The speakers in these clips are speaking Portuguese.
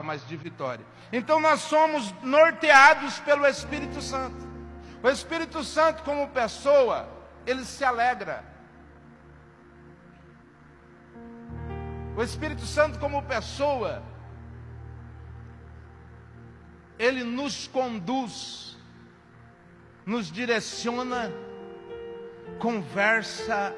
mas de vitória. Então nós somos norteados pelo Espírito Santo. O Espírito Santo, como pessoa, ele se alegra. O Espírito Santo, como pessoa, ele nos conduz, nos direciona, conversa.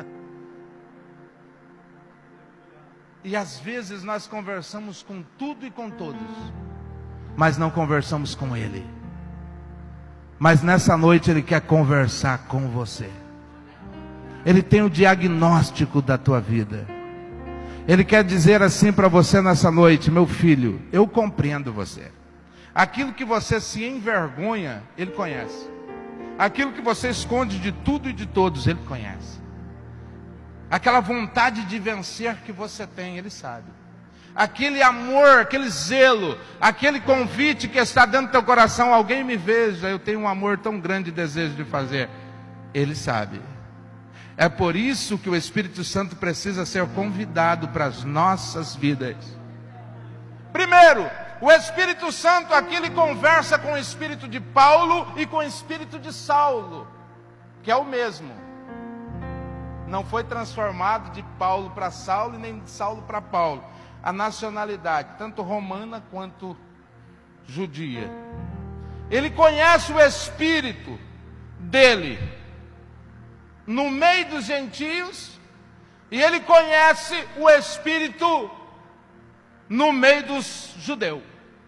E às vezes nós conversamos com tudo e com todos, mas não conversamos com Ele. Mas nessa noite Ele quer conversar com você. Ele tem o diagnóstico da tua vida. Ele quer dizer assim para você nessa noite: meu filho, eu compreendo você. Aquilo que você se envergonha, Ele conhece. Aquilo que você esconde de tudo e de todos, Ele conhece. Aquela vontade de vencer que você tem, Ele sabe. Aquele amor, aquele zelo, aquele convite que está dentro do teu coração: alguém me veja, eu tenho um amor tão grande e desejo de fazer. Ele sabe. É por isso que o Espírito Santo precisa ser convidado para as nossas vidas. Primeiro, o Espírito Santo aqui ele conversa com o espírito de Paulo e com o espírito de Saulo, que é o mesmo. Não foi transformado de Paulo para Saulo e nem de Saulo para Paulo. A nacionalidade, tanto romana quanto judia. Ele conhece o espírito dele no meio dos gentios, e ele conhece o espírito no meio dos judeus.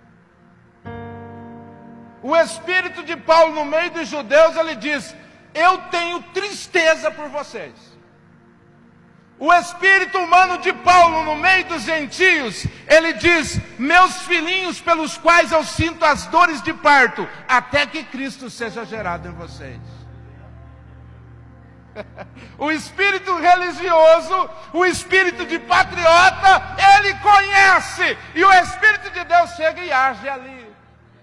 O espírito de Paulo no meio dos judeus, ele diz: eu tenho tristeza por vocês. O espírito humano de Paulo no meio dos gentios, ele diz: meus filhinhos pelos quais eu sinto as dores de parto, até que Cristo seja gerado em vocês. O espírito religioso, o espírito de patriota, ele conhece, e o Espírito de Deus chega e age ali.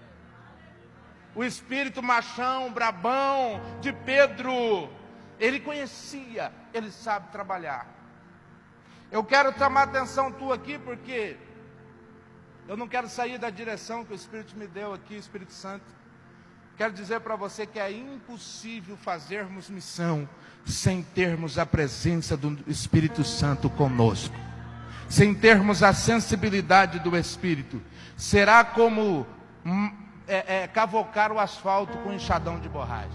O espírito machão, brabão, de Pedro, ele conhecia, ele sabe trabalhar. Eu quero chamar a atenção tua aqui, porque eu não quero sair da direção que o Espírito me deu aqui, Espírito Santo. Quero dizer para você que é impossível fazermos missão sem termos a presença do Espírito Santo conosco, sem termos a sensibilidade do Espírito. Será como cavocar o asfalto com enxadão de borracha.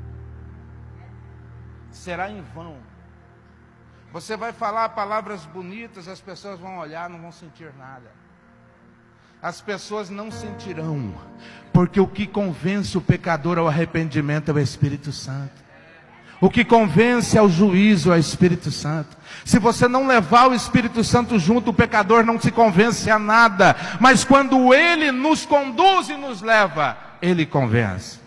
Será em vão. Você vai falar palavras bonitas, as pessoas vão olhar, não vão sentir nada. As pessoas não sentirão, porque o que convence o pecador ao arrependimento é o Espírito Santo. O que convence ao juízo é o Espírito Santo. Se você não levar o Espírito Santo junto, o pecador não se convence a nada. Mas quando Ele nos conduz e nos leva, Ele convence.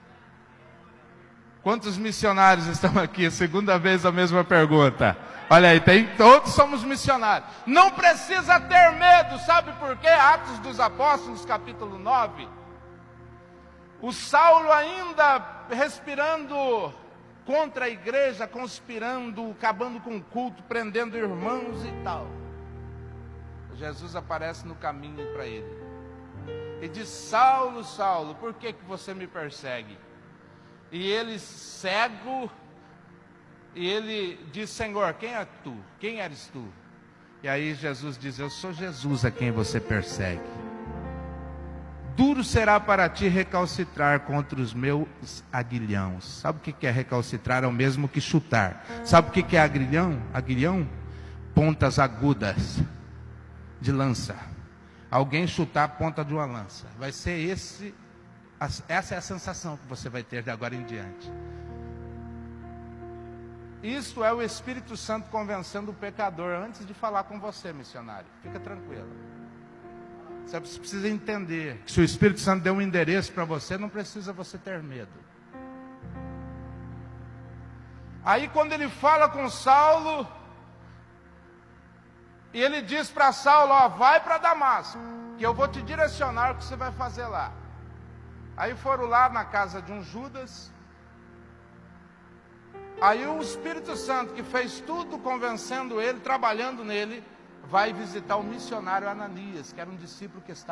Quantos missionários estão aqui? Segunda vez a mesma pergunta. Olha aí, todos somos missionários. Não precisa ter medo, sabe por quê? Atos dos Apóstolos, capítulo 9. O Saulo ainda respirando contra a igreja, conspirando, acabando com o culto, prendendo irmãos e tal. Jesus aparece no caminho para ele e diz: Saulo, Saulo, por que você me persegue? E ele, cego, e ele diz: Senhor, quem é tu? Quem eres tu? E aí Jesus diz: eu sou Jesus a quem você persegue. Duro será para ti recalcitrar contra os meus aguilhões. Sabe o que é recalcitrar? É o mesmo que chutar. Sabe o que é aguilhão? Aguilhão? Pontas agudas de lança. Alguém chutar a ponta de uma lança. Vai ser essa é a sensação que você vai ter de agora em diante. Isso é o Espírito Santo convencendo o pecador antes de falar com você, missionário. Fica tranquilo. Você precisa entender que se o Espírito Santo deu um endereço para você, não precisa você ter medo. Aí quando ele fala com Saulo, e ele diz para Saulo: ó, vai para Damasco, que eu vou te direcionar o que você vai fazer lá. Aí foram lá na casa de um Judas. Aí o Espírito Santo, que fez tudo convencendo ele, trabalhando nele, vai visitar o missionário Ananias, que era um discípulo que estava